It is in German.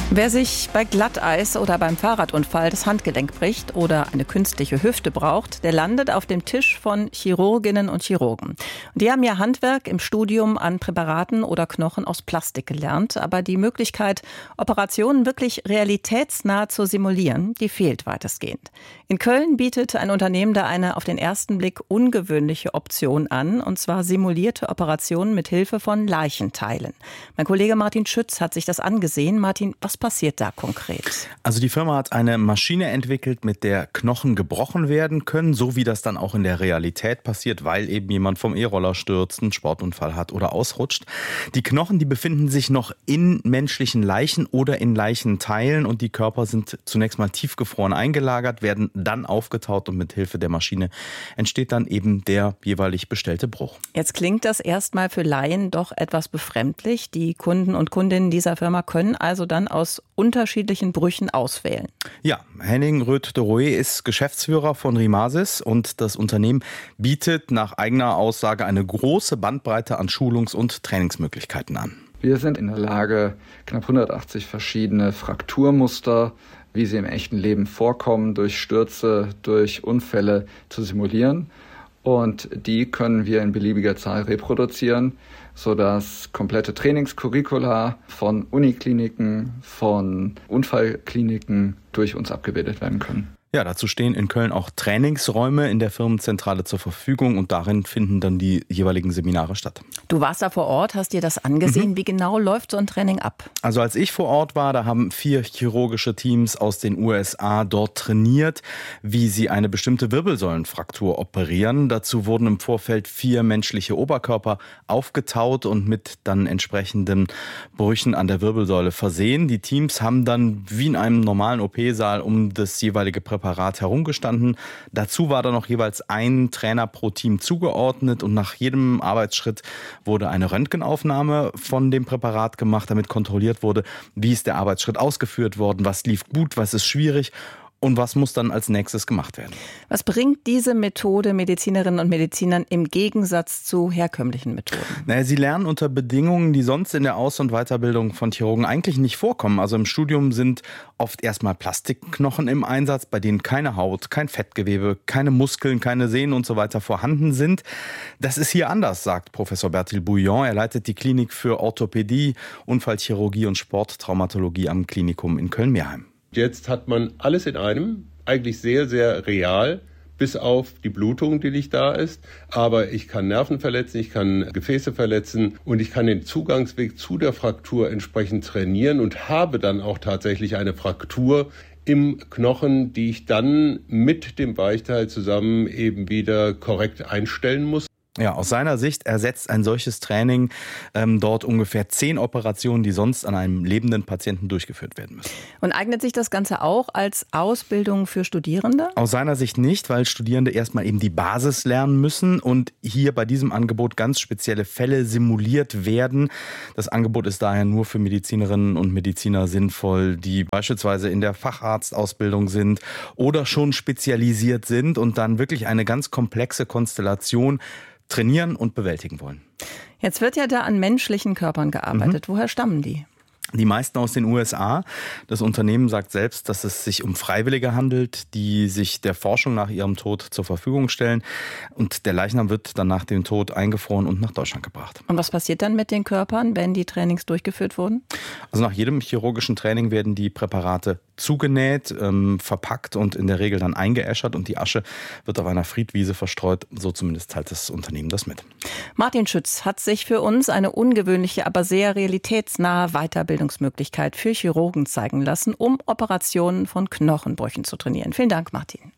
Wer sich bei Glatteis oder beim Fahrradunfall das Handgelenk bricht oder eine künstliche Hüfte braucht, der landet auf dem Tisch von Chirurginnen und Chirurgen. Und die haben ihr Handwerk im Studium an Präparaten oder Knochen aus Plastik gelernt. Aber die Möglichkeit, Operationen wirklich realitätsnah zu simulieren, die fehlt weitestgehend. In Köln bietet ein Unternehmen da eine auf den ersten Blick ungewöhnliche Option an, und zwar simulierte Operationen mit Hilfe von Leichenteilen. Mein Kollege Martin Schütz hat sich das angesehen. Martin, was passiert da konkret? Also die Firma hat eine Maschine entwickelt, mit der Knochen gebrochen werden können, so wie das dann auch in der Realität passiert, weil eben jemand vom E-Roller stürzt, einen Sportunfall hat oder ausrutscht. Die Knochen, die befinden sich noch in menschlichen Leichen oder in Leichenteilen und die Körper sind zunächst mal tiefgefroren eingelagert, werden dann aufgetaut und mit Hilfe der Maschine entsteht dann eben der jeweilig bestellte Bruch. Jetzt klingt das erstmal für Laien doch etwas befremdlich. Die Kunden und Kundinnen dieser Firma können also dann aus unterschiedlichen Brüchen auswählen. Ja, Henning Röth-de-Roe ist Geschäftsführer von Rimasis und das Unternehmen bietet nach eigener Aussage eine große Bandbreite an Schulungs- und Trainingsmöglichkeiten an. Wir sind in der Lage, knapp 180 verschiedene Frakturmuster, wie sie im echten Leben vorkommen, durch Stürze, durch Unfälle zu simulieren. Und die können wir in beliebiger Zahl reproduzieren, sodass komplette Trainingscurricula von Unikliniken, von Unfallkliniken durch uns abgebildet werden können. Ja, dazu stehen in Köln auch Trainingsräume in der Firmenzentrale zur Verfügung und darin finden dann die jeweiligen Seminare statt. Du warst da vor Ort, hast dir das angesehen. Wie genau läuft so ein Training ab? Also als ich vor Ort war, da haben 4 chirurgische Teams aus den USA dort trainiert, wie sie eine bestimmte Wirbelsäulenfraktur operieren. Dazu wurden im Vorfeld 4 menschliche Oberkörper aufgetaut und mit dann entsprechenden Brüchen an der Wirbelsäule versehen. Die Teams haben dann wie in einem normalen OP-Saal um das jeweilige Präparat herumgestanden. Dazu war dann noch jeweils ein Trainer pro Team zugeordnet und nach jedem Arbeitsschritt wurde eine Röntgenaufnahme von dem Präparat gemacht, damit kontrolliert wurde, wie ist der Arbeitsschritt ausgeführt worden, was lief gut, was ist schwierig. Und was muss dann als nächstes gemacht werden? Was bringt diese Methode Medizinerinnen und Medizinern im Gegensatz zu herkömmlichen Methoden? Naja, sie lernen unter Bedingungen, die sonst in der Aus- und Weiterbildung von Chirurgen eigentlich nicht vorkommen. Also im Studium sind oft erstmal Plastikknochen im Einsatz, bei denen keine Haut, kein Fettgewebe, keine Muskeln, keine Sehnen und so weiter vorhanden sind. Das ist hier anders, sagt Professor Bertil Bouillon. Er leitet die Klinik für Orthopädie, Unfallchirurgie und Sporttraumatologie am Klinikum in Köln-Meerheim. Jetzt hat man alles in einem, eigentlich sehr, sehr real, bis auf die Blutung, die nicht da ist. Aber ich kann Nerven verletzen, ich kann Gefäße verletzen und ich kann den Zugangsweg zu der Fraktur entsprechend trainieren und habe dann auch tatsächlich eine Fraktur im Knochen, die ich dann mit dem Weichteil zusammen eben wieder korrekt einstellen muss. Ja, aus seiner Sicht ersetzt ein solches Training dort ungefähr 10 Operationen, die sonst an einem lebenden Patienten durchgeführt werden müssen. Und eignet sich das Ganze auch als Ausbildung für Studierende? Aus seiner Sicht nicht, weil Studierende erstmal eben die Basis lernen müssen und hier bei diesem Angebot ganz spezielle Fälle simuliert werden. Das Angebot ist daher nur für Medizinerinnen und Mediziner sinnvoll, die beispielsweise in der Facharztausbildung sind oder schon spezialisiert sind und dann wirklich eine ganz komplexe Konstellation trainieren und bewältigen wollen. Jetzt wird ja da an menschlichen Körpern gearbeitet. Woher stammen die? Die meisten aus den USA. Das Unternehmen sagt selbst, dass es sich um Freiwillige handelt, die sich der Forschung nach ihrem Tod zur Verfügung stellen. Und der Leichnam wird dann nach dem Tod eingefroren und nach Deutschland gebracht. Und was passiert dann mit den Körpern, wenn die Trainings durchgeführt wurden? Also nach jedem chirurgischen Training werden die Präparate zugenäht, verpackt und in der Regel dann eingeäschert und die Asche wird auf einer Friedwiese verstreut. So zumindest teilt das Unternehmen das mit. Martin Schütz hat sich für uns eine ungewöhnliche, aber sehr realitätsnahe Weiterbildungsmöglichkeit für Chirurgen zeigen lassen, um Operationen von Knochenbrüchen zu trainieren. Vielen Dank, Martin.